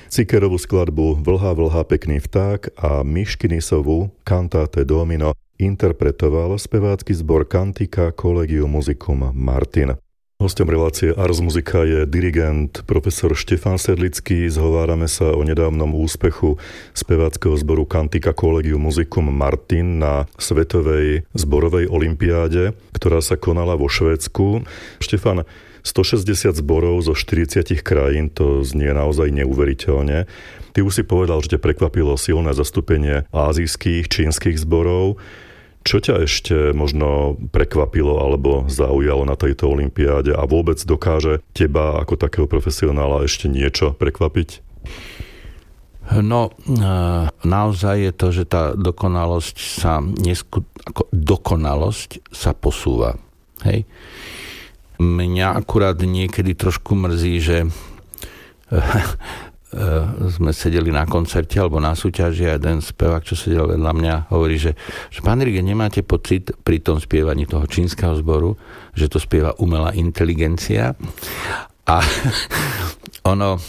Cikerovú skladbu Vlha, vlha, pekný vták a Miškinisovú Cantate Domino interpretoval spevácky zbor Cantica Collegium Musicum Martin. Hosťom relácie Ars Musica je dirigent profesor Štefán Sedlický. Zhovárame sa o nedávnom úspechu speváckeho zboru Cantica Collegium Musicum Martin na Svetovej zborovej olympiáde, ktorá sa konala vo Švédsku. Štefán, 160 zborov zo 40 krajín, to znie naozaj neuveriteľne. Ty už si povedal, že ťa prekvapilo silné zastúpenie ázijských, čínskych zborov. Čo ťa ešte možno prekvapilo alebo zaujalo na tejto olympiáde a vôbec dokáže teba ako takého profesionála ešte niečo prekvapiť? No, naozaj je to, že tá dokonalosť sa posúva. Hej? Mňa akurát niekedy trošku mrzí, že sme sedeli na koncerte alebo na súťaži a jeden spevák, čo sedel vedľa mňa, hovorí, že pán dirigent, nemáte pocit pri tom spievaní toho čínskeho zboru, že to spieva umelá inteligencia? A ono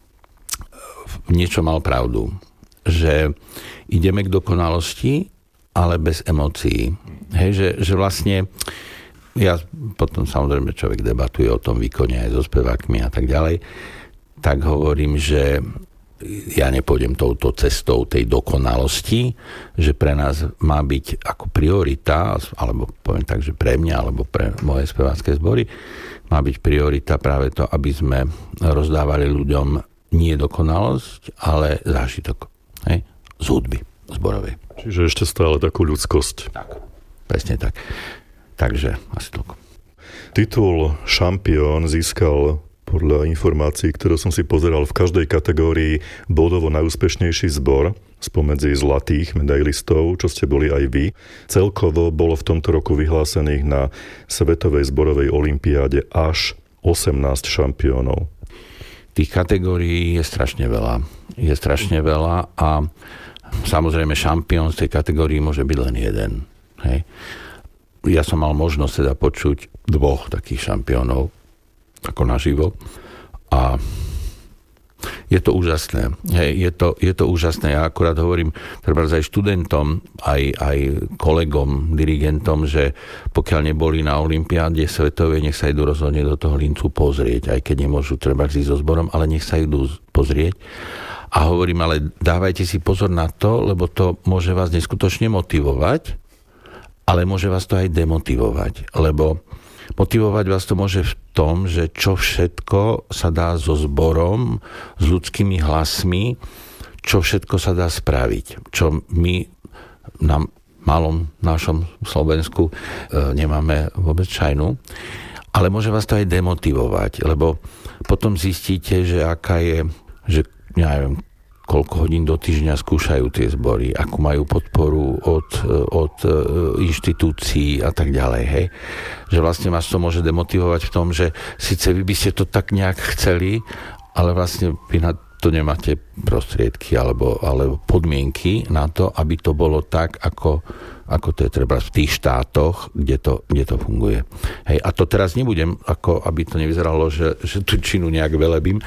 niečo mal pravdu, že ideme k dokonalosti, ale bez emócií. Hej, že vlastne ja potom samozrejme človek debatuje o tom výkone aj so spevákmi a tak ďalej, tak hovorím, že ja nepôjdem touto cestou tej dokonalosti, že pre nás má byť ako priorita, alebo poviem tak, že pre mňa, alebo pre moje spevácké zbory, má byť priorita práve to, aby sme rozdávali ľuďom nie dokonalosť, ale zážitok. Hej? Z hudby zborovej. Čiže ešte stále takú ľudskosť. Tak, presne tak. Takže asi toľko. Titul šampión získal podľa informácií, ktoré som si pozeral, v každej kategórii bodovo najúspešnejší zbor spomedzi zlatých medailistov, čo ste boli aj vy. Celkovo bolo v tomto roku vyhlásených na Svetovej zborovej olympiáde až 18 šampiónov. Tých kategórií je strašne veľa a samozrejme šampión z tej kategórii môže byť len jeden. Hej. Ja som mal možnosť teda počuť dvoch takých šampiónov ako naživo a je to úžasné. Hej, je to úžasné. Ja akurát hovorím treba aj študentom, aj kolegom, dirigentom, že pokiaľ neboli na olympiáde svetovej, nech sa idú rozhodne do toho Lincu pozrieť, aj keď nemôžu treba ísť so zborom, ale nech sa idú pozrieť. A hovorím, ale dávajte si pozor na to, lebo to môže vás neskutočne motivovať, ale môže vás to aj demotivovať, lebo motivovať vás to môže v tom, že čo všetko sa dá so zborom, s ľudskými hlasmi, čo všetko sa dá spraviť. Čo my na malom našom Slovensku nemáme vôbec šajnu. Ale môže vás to aj demotivovať, lebo potom zistíte, že aká je, že neviem, koľko hodín do týždňa skúšajú tie zbory, akú majú podporu od inštitúcií a tak ďalej. Hej? Že vlastne vás to môže demotivovať v tom, že síce vy by ste to tak nejak chceli, ale vlastne vy na to nemáte prostriedky alebo podmienky na to, aby to bolo tak, ako to je treba v tých štátoch, kde to funguje. Hej, a to teraz nebudem, ako aby to nevyzeralo, že tú Čínu nejak velebím,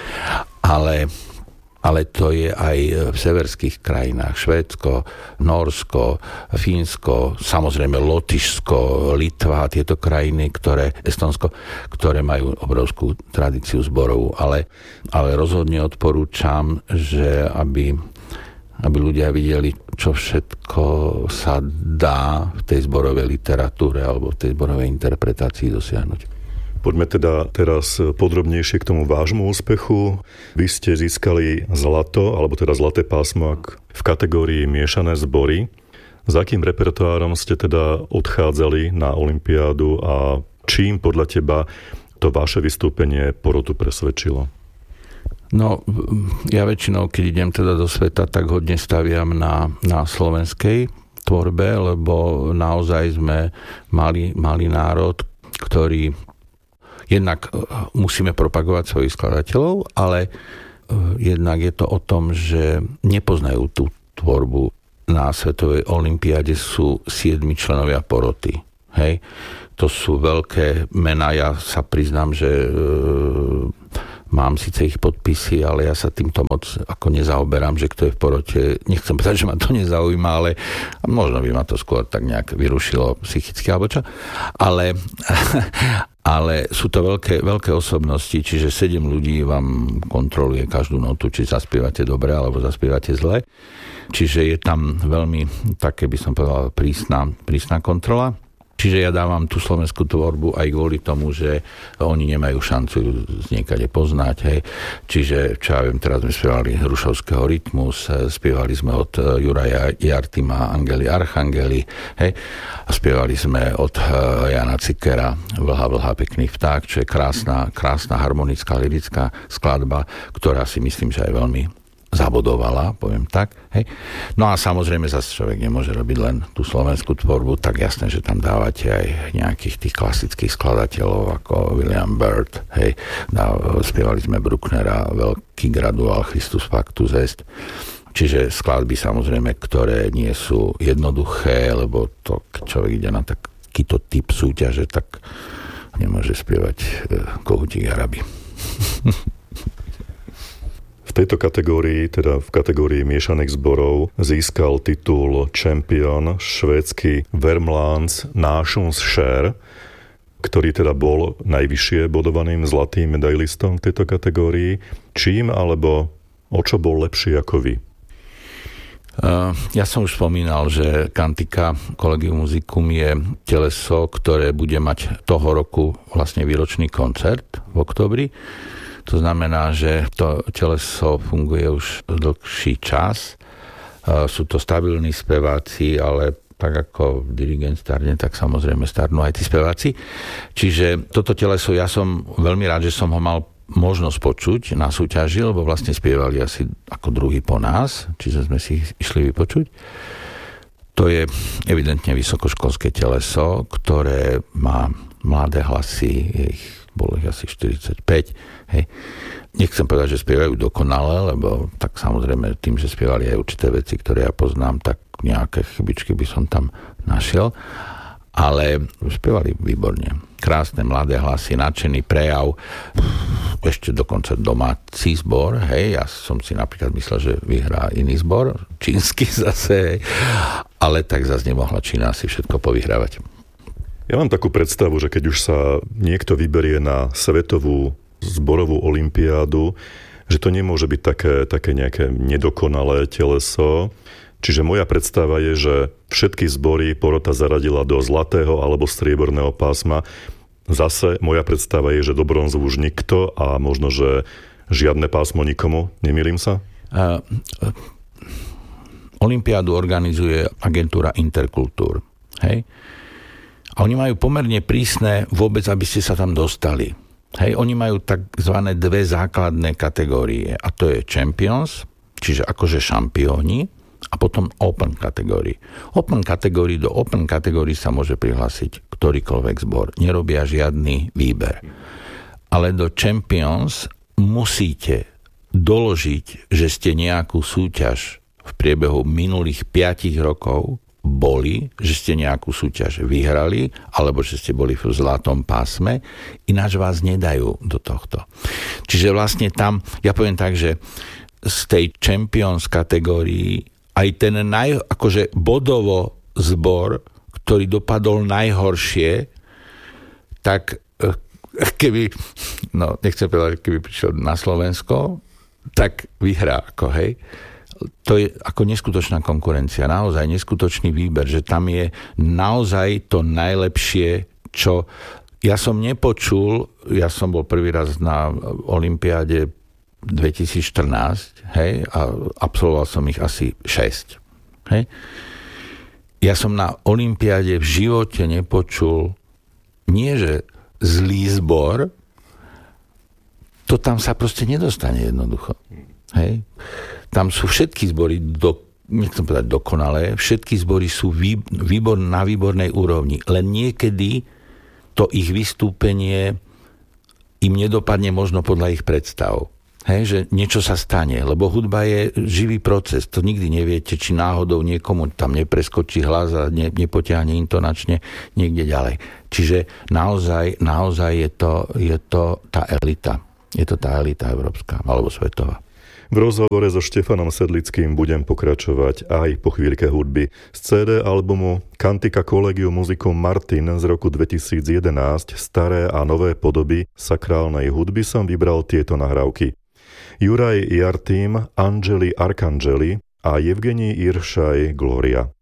ale to je aj v severských krajinách. Švédsko, Nórsko, Fínsko, samozrejme Lotyšsko, Litva, tieto krajiny, Estonsko, ktoré majú obrovskú tradíciu zborov. Ale rozhodne odporúčam, že aby ľudia videli, čo všetko sa dá v tej zborovej literatúre alebo v tej zborovej interpretácii dosiahnuť. Poďme teda teraz podrobnejšie k tomu vášmu úspechu. Vy ste získali zlato, alebo teda zlaté pásmo v kategórii miešané zbory. S akým repertoárom ste teda odchádzali na olympiádu a čím podľa teba to vaše vystúpenie porotu presvedčilo? No, ja väčšinou, keď idem teda do sveta, tak hodne staviam na slovenskej tvorbe, lebo naozaj sme malý národ, ktorý jednak musíme propagovať svojich skladateľov, ale jednak je to o tom, že nepoznajú tú tvorbu. Na Svetovej olympiáde sú 7 členovia poroty. Hej? To sú veľké mená. Ja sa priznám, že Mám síce ich podpisy, ale ja sa týmto moc ako nezaoberám, že kto je v porote. Nechcem povedať, že ma to nezaujíma, ale možno by ma to skôr tak nejak vyrušilo psychicky alebo čo. Ale sú to veľké osobnosti, čiže 7 ľudí vám kontroluje každú notu, či zaspievate dobre alebo zaspievate zle. Čiže je tam veľmi, také by som povedal, prísna kontrola. Čiže ja dávam tú slovenskú tvorbu aj kvôli tomu, že oni nemajú šancu ju niekade poznať. Hej. Čiže, čo ja viem, teraz sme spievali Hrušovského Rytmus, spievali sme od Juraja Jartima Angeli Archangeli, hej. A spievali sme od Jana Cikera Vlha, vlha, pekný vták, čo je krásna harmonická, lyrická skladba, ktorá si myslím, že aj veľmi zabodovala, poviem tak. Hej. No a samozrejme zase človek nemôže robiť len tú slovenskú tvorbu, tak jasné, že tam dávate aj nejakých tých klasických skladateľov ako William Byrd. Hej. Spievali sme Brucknera, Veľký graduál Christus Pactus Est. Čiže skladby samozrejme, ktoré nie sú jednoduché, lebo to, keď človek ide na takýto typ súťaže, tak nemôže spievať Kohútik Araby. V tejto kategórii, teda v kategórii miešaných zborov, získal titul Champion švédsky Vermlands Nationsskär, ktorý teda bol najvyššie bodovaným zlatým medailistom v tejto kategórii. Čím alebo o čo bol lepší ako vy? Ja som už spomínal, že Kantika Collegium Musicum je teleso, ktoré bude mať toho roku vlastne výročný koncert v októbri. To znamená, že to teleso funguje už dlhší čas. Sú to stabilní speváci, ale tak ako dirigent starne, tak samozrejme starnú aj tí speváci. Čiže toto teleso, ja som veľmi rád, že som ho mal možnosť počuť na súťaži, lebo vlastne spievali asi ako druhý po nás, čiže sme si išli vypočuť. To je evidentne vysokoškolské teleso, ktoré má mladé hlasy, bolo ich asi 45. Hej. Nechcem povedať, že spievajú dokonale, lebo tak samozrejme tým, že spievali aj určité veci, ktoré ja poznám, tak nejaké chybičky by som tam našiel. Ale spievali výborne. Krásne mladé hlasy, nadšený prejav. Ešte dokonca domáci zbor. Hej. Ja som si napríklad myslel, že vyhrá iný zbor, čínsky zase. Hej. Ale tak zase nemohla Čína si všetko povyhrávať. Ja mám takú predstavu, že keď už sa niekto vyberie na svetovú zborovú olympiádu, že to nemôže byť také nejaké nedokonalé teleso. Čiže moja predstava je, že všetky zbory porota zaradila do zlatého alebo strieborného pásma. Zase moja predstava je, že do bronzu už nikto a možno, že žiadne pásmo nikomu. Nemýlim sa? Olympiádu organizuje agentúra Interkultúr. Hej? A oni majú pomerne prísne vôbec, aby ste sa tam dostali. Hej, oni majú takzvané 2 základné kategórie. A to je Champions, čiže akože šampióni, a potom Open kategórii. Do Open kategórii sa môže prihlásiť ktorýkoľvek zbor. Nerobia žiadny výber. Ale do Champions musíte doložiť, že ste nejakú súťaž v priebehu minulých 5 rokov boli, že ste nejakú súťaž vyhrali, alebo že ste boli v zlatom pásme, ináč vás nedajú do tohto. Čiže vlastne tam, ja poviem tak, že z tej Champions kategórii aj ten akože bodovo zbor, ktorý dopadol najhoršie, tak keby, nechcem povedať, keby prišiel na Slovensko, tak vyhrá, ako hej. To je ako neskutočná konkurencia, naozaj neskutočný výber, že tam je naozaj to najlepšie, čo ja som nepočul, ja som bol prvý raz na olympiáde 2014, hej, a absolvoval som ich asi 6, hej. Ja som na olympiáde v živote nepočul nie, že zlý zbor, to tam sa proste nedostane jednoducho, hej. Tam sú všetky zbory, nechcem povedať dokonalé, všetky zbory sú na výbornej úrovni. Len niekedy to ich vystúpenie im nedopadne možno podľa ich predstav. Hej, že niečo sa stane, lebo hudba je živý proces. To nikdy neviete, či náhodou niekomu tam nepreskočí hlas a nepotiahne intonačne niekde ďalej. Čiže naozaj je to tá elita. Je to tá elita európska alebo svetová. V rozhovore so Štefanom Sedlickým budem pokračovať aj po chvíľke hudby. Z CD albumu Cantica Collegium Musicum Martin z roku 2011 Staré a nové podoby sakrálnej hudby som vybral tieto nahrávky. Juraj Jartým, Angeli Arcangeli a Evgenij Iršaj Gloria.